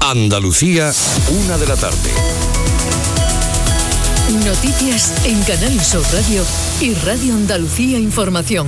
Andalucía, 1 de la tarde. Noticias en Canal Sur Radio y Radio Andalucía Información.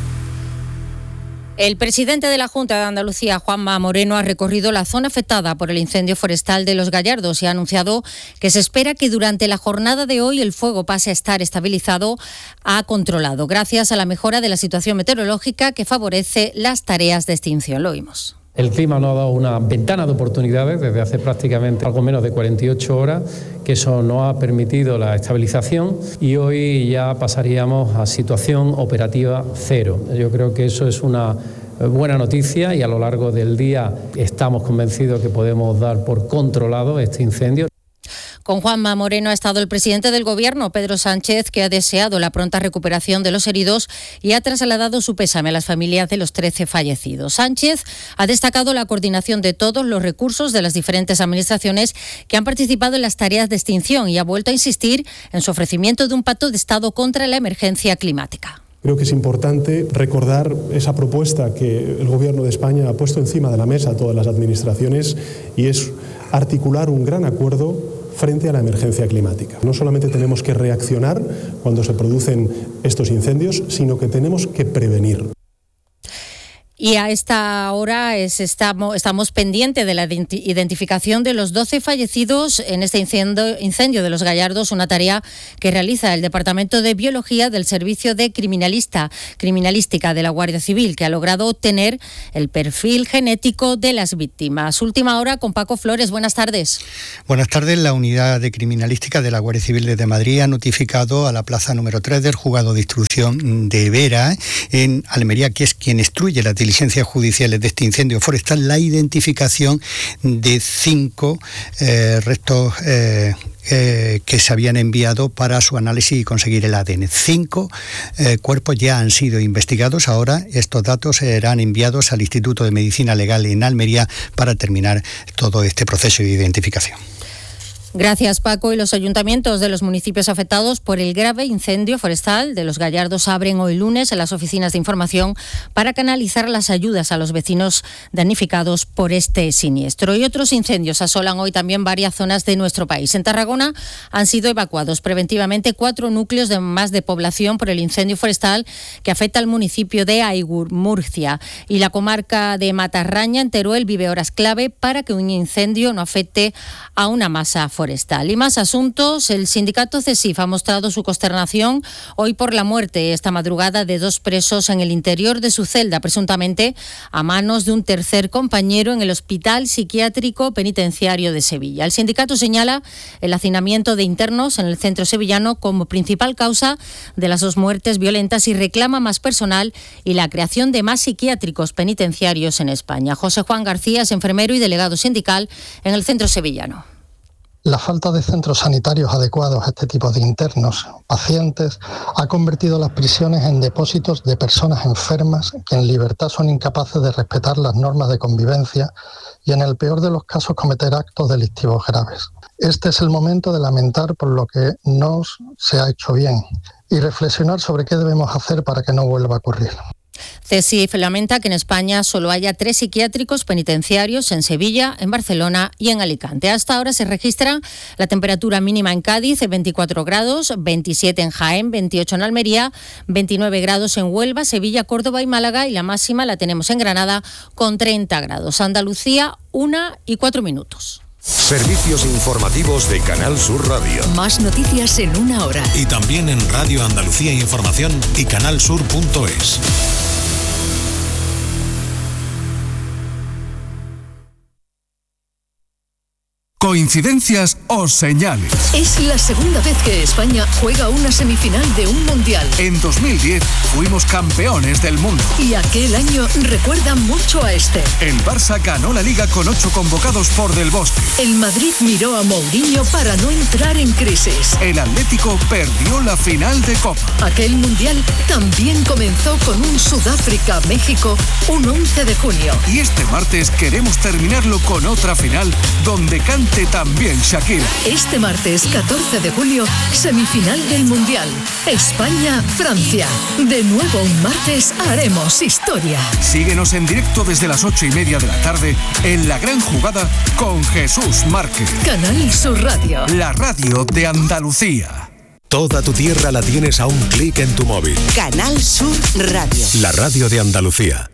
El presidente de la Junta de Andalucía, Juanma Moreno, ha recorrido la zona afectada por el incendio forestal de Los Gallardos y ha anunciado que se espera que durante la jornada de hoy el fuego pase a estar estabilizado a controlado, gracias a la mejora de la situación meteorológica que favorece las tareas de extinción. Lo oímos. El clima nos ha dado una ventana de oportunidades desde hace prácticamente algo menos de 48 horas, que eso nos ha permitido la estabilización y hoy ya pasaríamos a situación operativa cero. Yo creo que eso es una buena noticia y a lo largo del día estamos convencidos que podemos dar por controlado este incendio. Con Juanma Moreno ha estado el presidente del Gobierno, Pedro Sánchez, que ha deseado la pronta recuperación de los heridos y ha trasladado su pésame a las familias de los 13 fallecidos. Sánchez ha destacado la coordinación de todos los recursos de las diferentes administraciones que han participado en las tareas de extinción y ha vuelto a insistir en su ofrecimiento de un pacto de Estado contra la emergencia climática. Creo que es importante recordar esa propuesta que el Gobierno de España ha puesto encima de la mesa a todas las administraciones y es articular un gran acuerdo frente a la emergencia climática. No solamente tenemos que reaccionar cuando se producen estos incendios, sino que tenemos que prevenir. Y a esta hora estamos pendientes de la identificación de los 12 fallecidos en este incendio de Los Gallardos, una tarea que realiza el Departamento de Biología del Servicio de Criminalística de la Guardia Civil, que ha logrado obtener el perfil genético de las víctimas. Última hora con Paco Flores. Buenas tardes. Buenas tardes. La Unidad de Criminalística de la Guardia Civil desde Madrid ha notificado a la plaza número 3 del Juzgado de Instrucción de Vera, en Almería, que es quien instruye las diligencias judiciales de este incendio forestal, la identificación de 5 restos que se habían enviado para su análisis y conseguir el ADN. 5 cuerpos ya han sido investigados. Ahora estos datos serán enviados al Instituto de Medicina Legal en Almería para terminar todo este proceso de identificación. Gracias, Paco. Y los ayuntamientos de los municipios afectados por el grave incendio forestal de Los Gallardos abren hoy lunes en las oficinas de información para canalizar las ayudas a los vecinos damnificados por este siniestro. Y otros incendios asolan hoy también varias zonas de nuestro país. En Tarragona han sido evacuados preventivamente 4 núcleos de población por el incendio forestal que afecta al municipio de Aigur, Murcia. Y la comarca de Matarraña en Teruel vive horas clave para que un incendio no afecte a una masa forestal. Y más asuntos. El sindicato CESIF ha mostrado su consternación hoy por la muerte esta madrugada de 2 presos en el interior de su celda, presuntamente a manos de un tercer compañero en el Hospital Psiquiátrico Penitenciario de Sevilla. El sindicato señala el hacinamiento de internos en el centro sevillano como principal causa de las 2 muertes violentas y reclama más personal y la creación de más psiquiátricos penitenciarios en España. José Juan García es enfermero y delegado sindical en el centro sevillano. La falta de centros sanitarios adecuados a este tipo de internos, pacientes, ha convertido las prisiones en depósitos de personas enfermas que en libertad son incapaces de respetar las normas de convivencia y en el peor de los casos cometer actos delictivos graves. Este es el momento de lamentar por lo que no se ha hecho bien y reflexionar sobre qué debemos hacer para que no vuelva a ocurrir. CESIF lamenta que en España solo haya 3 psiquiátricos penitenciarios en Sevilla, en Barcelona y en Alicante. Hasta ahora se registra la temperatura mínima en Cádiz, 24 grados, 27 en Jaén, 28 en Almería, 29 grados en Huelva, Sevilla, Córdoba y Málaga, y la máxima la tenemos en Granada con 30 grados. Andalucía, 1:04. Servicios informativos de Canal Sur Radio. Más noticias en 1 hora. Y también en Radio Andalucía Información y canalsur.es. ¿Coincidencias o señales? Es la segunda vez que España juega una semifinal de un mundial. En 2010 fuimos campeones del mundo. Y aquel año recuerda mucho a este. El Barça ganó la Liga con 8 convocados por Del Bosque. El Madrid miró a Mourinho para no entrar en crisis. El Atlético perdió la final de Copa. Aquel mundial también comenzó con un Sudáfrica-México un 11 de junio. Y este martes queremos terminarlo con otra final donde canta parte también Shakira. Este martes 14 de julio, semifinal del Mundial. España-Francia. De nuevo un martes haremos historia. Síguenos en directo desde las 8:30 de la tarde en La Gran Jugada con Jesús Márquez. Canal Sur Radio. La radio de Andalucía. Toda tu tierra la tienes a un clic en tu móvil. Canal Sur Radio. La radio de Andalucía.